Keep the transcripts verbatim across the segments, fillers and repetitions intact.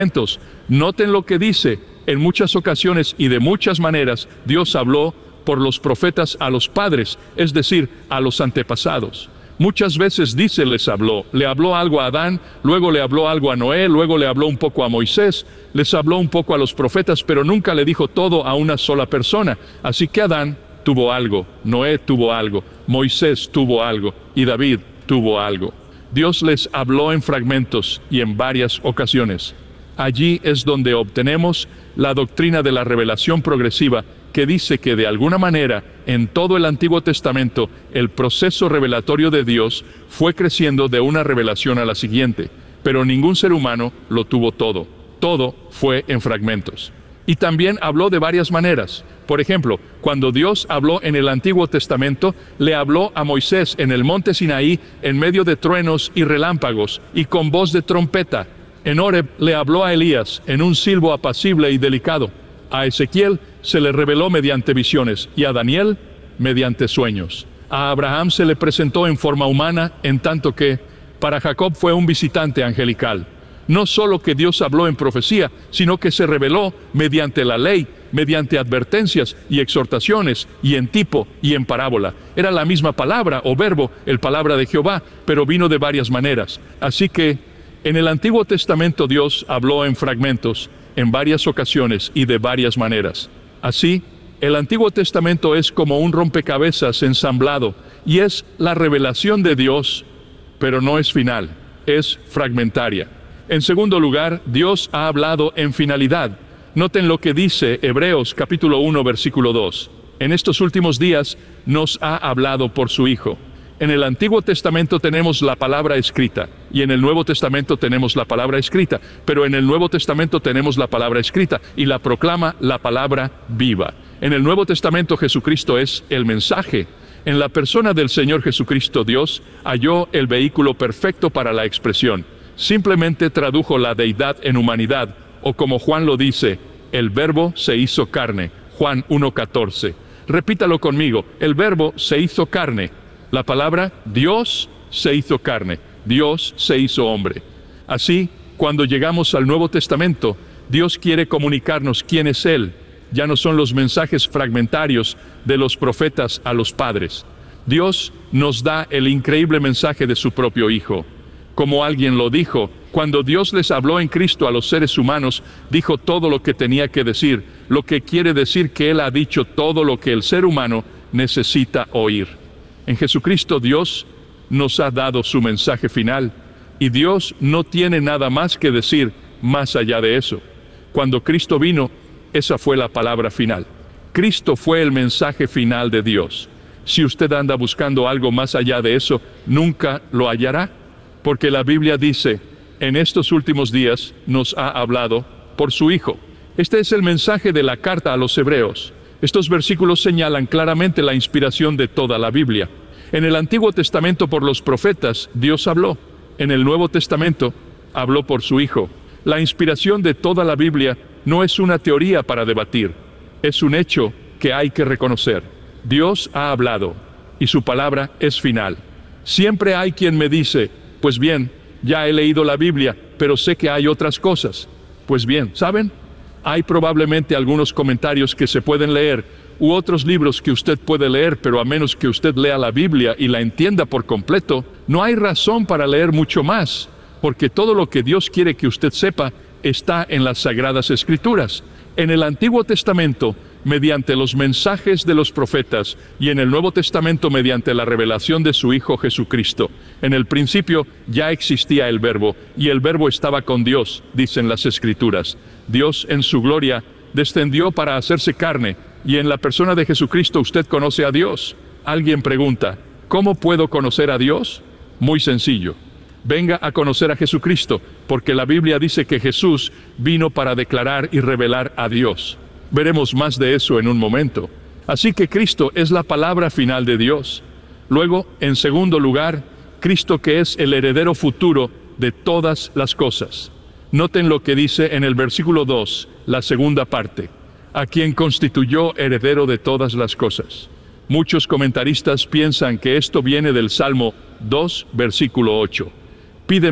fragmentos. Noten lo que dice. En muchas ocasiones y de muchas maneras, Dios habló por los profetas a los padres, es decir, a los antepasados. Muchas veces dice les habló, le habló algo a Adán, luego le habló algo a Noé, luego le habló un poco a Moisés, les habló un poco a los profetas, pero nunca le dijo todo a una sola persona. Así que Adán tuvo algo, Noé tuvo algo, Moisés tuvo algo y David tuvo algo. Dios les habló en fragmentos y en varias ocasiones. Allí es donde obtenemos la doctrina de la revelación progresiva, que dice que de alguna manera en todo el Antiguo Testamento el proceso revelatorio de Dios fue creciendo de una revelación a la siguiente, pero ningún ser humano lo tuvo todo. Todo fue en fragmentos. Y también habló de varias maneras. Por ejemplo, cuando Dios habló en el Antiguo Testamento, le habló a Moisés en el monte Sinaí en medio de truenos y relámpagos y con voz de trompeta. En Horeb le habló a Elías en un silbo apacible y delicado. A Ezequiel se le reveló mediante visiones y a Daniel mediante sueños. A Abraham se le presentó en forma humana, en tanto que para Jacob fue un visitante angelical. No solo que Dios habló en profecía, sino que se reveló mediante la ley, mediante advertencias y exhortaciones, y en tipo y en parábola. Era la misma palabra o verbo, el palabra de Jehová, pero vino de varias maneras. Así que en el Antiguo Testamento Dios habló en fragmentos, en varias ocasiones y de varias maneras. Así, el Antiguo Testamento es como un rompecabezas ensamblado, y es la revelación de Dios, pero no es final, es fragmentaria. En segundo lugar, Dios ha hablado en finalidad. Noten lo que dice Hebreos capítulo uno, versículo dos. En estos últimos días nos ha hablado por su Hijo. En el Antiguo Testamento tenemos la palabra escrita, y en el Nuevo Testamento tenemos la palabra escrita, pero en el Nuevo Testamento tenemos la palabra escrita, y la proclama la palabra viva. En el Nuevo Testamento Jesucristo es el mensaje. En la persona del Señor Jesucristo, Dios halló el vehículo perfecto para la expresión. Simplemente tradujo la deidad en humanidad, o como Juan lo dice, el Verbo se hizo carne. Juan uno catorce. Repítalo conmigo, el Verbo se hizo carne. La palabra Dios se hizo carne, Dios se hizo hombre. Así, cuando llegamos al Nuevo Testamento, Dios quiere comunicarnos quién es Él. Ya no son los mensajes fragmentarios de los profetas a los padres. Dios nos da el increíble mensaje de su propio Hijo. Como alguien lo dijo, cuando Dios les habló en Cristo a los seres humanos, dijo todo lo que tenía que decir, lo que quiere decir que Él ha dicho todo lo que el ser humano necesita oír. En Jesucristo Dios nos ha dado su mensaje final, y Dios no tiene nada más que decir más allá de eso. Cuando Cristo vino, esa fue la palabra final. Cristo fue el mensaje final de Dios. Si usted anda buscando algo más allá de eso, nunca lo hallará, porque la Biblia dice, en estos últimos días nos ha hablado por su Hijo. Este es el mensaje de la carta a los Hebreos. Estos versículos señalan claramente la inspiración de toda la Biblia. En el Antiguo Testamento por los profetas, Dios habló. En el Nuevo Testamento, habló por su Hijo. La inspiración de toda la Biblia no es una teoría para debatir, es un hecho que hay que reconocer. Dios ha hablado, y su palabra es final. Siempre hay quien me dice, pues bien, ya he leído la Biblia, pero sé que hay otras cosas. Pues bien, ¿saben? Hay probablemente algunos comentarios que se pueden leer, u otros libros que usted puede leer, pero a menos que usted lea la Biblia y la entienda por completo, no hay razón para leer mucho más, porque todo lo que Dios quiere que usted sepa está en las Sagradas Escrituras. En el Antiguo Testamento, mediante los mensajes de los profetas, y en el Nuevo Testamento mediante la revelación de su Hijo Jesucristo. En el principio ya existía el Verbo, y el Verbo estaba con Dios, dicen las Escrituras. Dios en su gloria descendió para hacerse carne, y en la persona de Jesucristo usted conoce a Dios. Alguien pregunta, ¿cómo puedo conocer a Dios? Muy sencillo. Venga a conocer a Jesucristo, porque la Biblia dice que Jesús vino para declarar y revelar a Dios. Veremos más de eso en un momento. Así que Cristo es la palabra final de Dios. Luego, en segundo lugar, Cristo que es el heredero futuro de todas las cosas. Noten lo que dice en el versículo dos, la segunda parte, a quien constituyó heredero de todas las cosas. Muchos comentaristas piensan que esto viene del Salmo dos, versículo ocho. Pídeme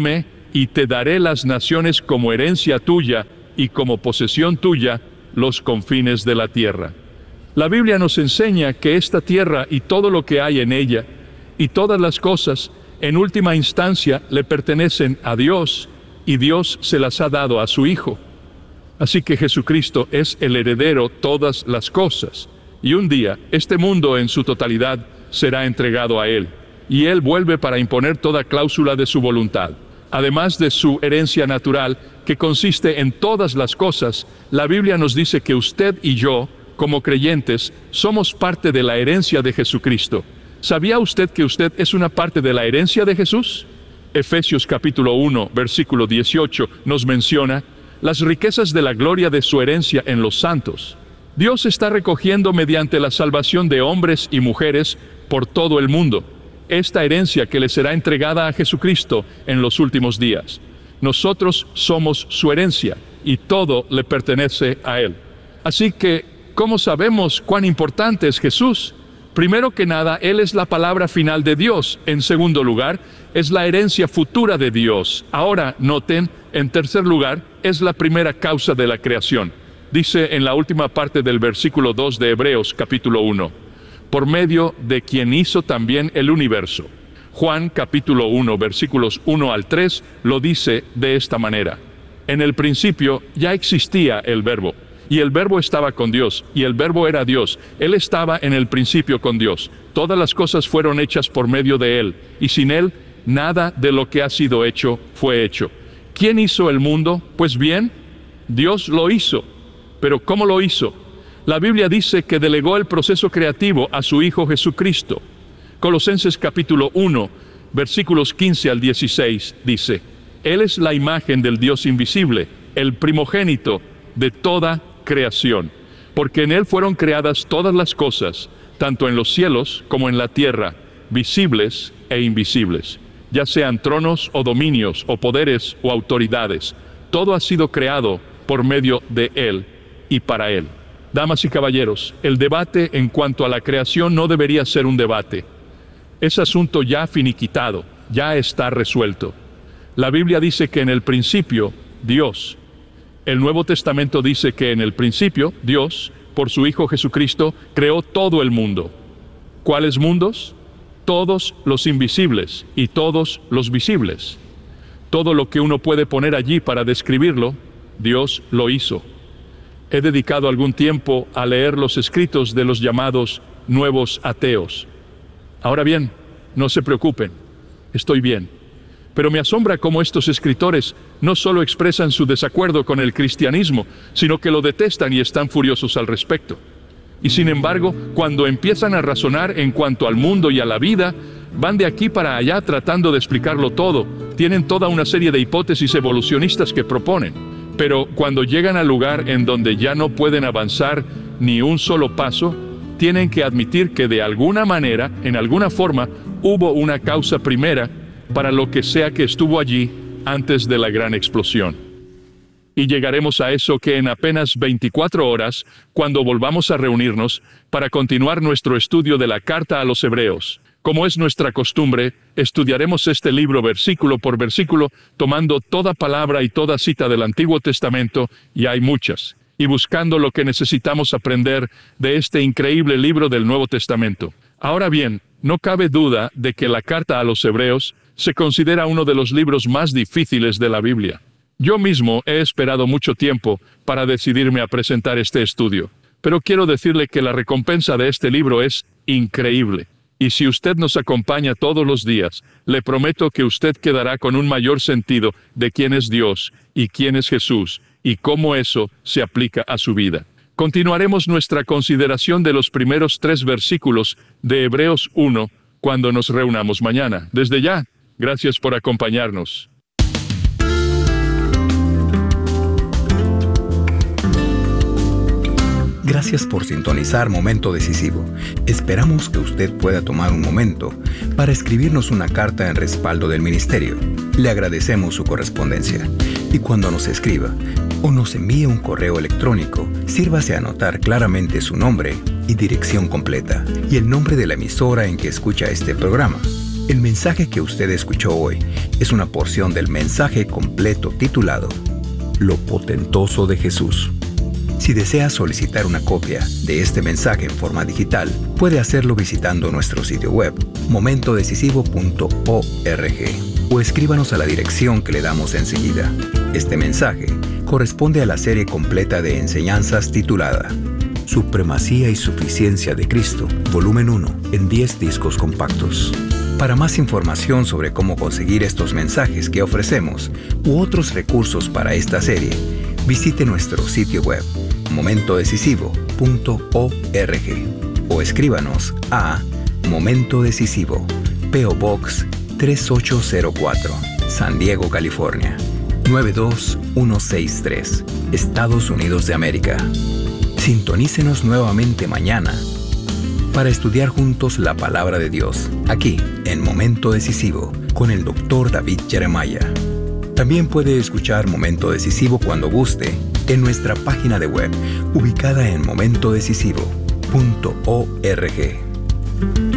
y te daré las naciones como herencia tuya y como posesión tuya los confines de la tierra. La Biblia nos enseña que esta tierra y todo lo que hay en ella, y todas las cosas, en última instancia le pertenecen a Dios, y Dios se las ha dado a su Hijo. Así que Jesucristo es el heredero de todas las cosas, y un día este mundo en su totalidad será entregado a Él, y Él vuelve para imponer toda cláusula de su voluntad. Además de su herencia natural, que consiste en todas las cosas, la Biblia nos dice que usted y yo, como creyentes, somos parte de la herencia de Jesucristo. ¿Sabía usted que usted es una parte de la herencia de Jesús? Efesios capítulo uno, versículo dieciocho, nos menciona las riquezas de la gloria de su herencia en los santos. Dios está recogiendo mediante la salvación de hombres y mujeres por todo el mundo esta herencia que le será entregada a Jesucristo en los últimos días. Nosotros somos su herencia y todo le pertenece a Él. Así que, ¿cómo sabemos cuán importante es Jesús? Primero que nada, Él es la palabra final de Dios. En segundo lugar, es la herencia futura de Dios. Ahora, noten, en tercer lugar, es la primera causa de la creación. Dice en la última parte del versículo dos de Hebreos capítulo uno, por medio de quien hizo también el universo. Juan capítulo uno, versículos uno al tres, lo dice de esta manera. En el principio ya existía el Verbo, y el Verbo estaba con Dios, y el Verbo era Dios. Él estaba en el principio con Dios. Todas las cosas fueron hechas por medio de Él, y sin Él, nada de lo que ha sido hecho fue hecho. ¿Quién hizo el mundo? Pues bien, Dios lo hizo. ¿Pero cómo lo hizo? La Biblia dice que delegó el proceso creativo a su Hijo Jesucristo. Colosenses capítulo uno, versículos quince al dieciséis, dice, Él es la imagen del Dios invisible, el primogénito de toda creación, porque en Él fueron creadas todas las cosas, tanto en los cielos como en la tierra, visibles e invisibles, ya sean tronos o dominios o poderes o autoridades. Todo ha sido creado por medio de Él y para Él. Damas y caballeros, el debate en cuanto a la creación no debería ser un debate. Es asunto ya finiquitado, ya está resuelto. La Biblia dice que en el principio, Dios. El Nuevo Testamento dice que en el principio, Dios, por su Hijo Jesucristo, creó todo el mundo. ¿Cuáles mundos? Todos los invisibles y todos los visibles. Todo lo que uno puede poner allí para describirlo, Dios lo hizo. He dedicado algún tiempo a leer los escritos de los llamados nuevos ateos. Ahora bien, no se preocupen, estoy bien. Pero me asombra cómo estos escritores no solo expresan su desacuerdo con el cristianismo, sino que lo detestan y están furiosos al respecto. Y sin embargo, cuando empiezan a razonar en cuanto al mundo y a la vida, van de aquí para allá tratando de explicarlo todo. Tienen toda una serie de hipótesis evolucionistas que proponen. Pero cuando llegan al lugar en donde ya no pueden avanzar ni un solo paso, tienen que admitir que de alguna manera, en alguna forma, hubo una causa primera para lo que sea que estuvo allí antes de la gran explosión. Y llegaremos a eso que en apenas veinticuatro horas, cuando volvamos a reunirnos para continuar nuestro estudio de la carta a los Hebreos. Como es nuestra costumbre, estudiaremos este libro versículo por versículo, tomando toda palabra y toda cita del Antiguo Testamento, y hay muchas, y buscando lo que necesitamos aprender de este increíble libro del Nuevo Testamento. Ahora bien, no cabe duda de que la carta a los Hebreos se considera uno de los libros más difíciles de la Biblia. Yo mismo he esperado mucho tiempo para decidirme a presentar este estudio, pero quiero decirle que la recompensa de este libro es increíble. Y si usted nos acompaña todos los días, le prometo que usted quedará con un mayor sentido de quién es Dios y quién es Jesús, y cómo eso se aplica a su vida. Continuaremos nuestra consideración de los primeros tres versículos de Hebreos uno cuando nos reunamos mañana. Desde ya, gracias por acompañarnos. Gracias por sintonizar Momento Decisivo. Esperamos que usted pueda tomar un momento para escribirnos una carta en respaldo del ministerio. Le agradecemos su correspondencia. Y cuando nos escriba o nos envíe un correo electrónico, sírvase a anotar claramente su nombre y dirección completa y el nombre de la emisora en que escucha este programa. El mensaje que usted escuchó hoy es una porción del mensaje completo titulado Lo Potentoso de Jesús. Si desea solicitar una copia de este mensaje en forma digital, puede hacerlo visitando nuestro sitio web, momento decisivo punto org, o escríbanos a la dirección que le damos enseguida. Este mensaje corresponde a la serie completa de enseñanzas titulada Supremacía y Suficiencia de Cristo, volumen uno, en diez discos compactos. Para más información sobre cómo conseguir estos mensajes que ofrecemos u otros recursos para esta serie, visite nuestro sitio web, momento decisivo punto org, o escríbanos a Momento Decisivo, P O Box tres ocho cero cuatro, San Diego, California, nueve dos uno seis tres, Estados Unidos de América. Sintonícenos nuevamente mañana para estudiar juntos la palabra de Dios, aquí en Momento Decisivo, con el doctor David Jeremiah. También puede escuchar Momento Decisivo cuando guste en nuestra página de web, ubicada en momento decisivo punto org.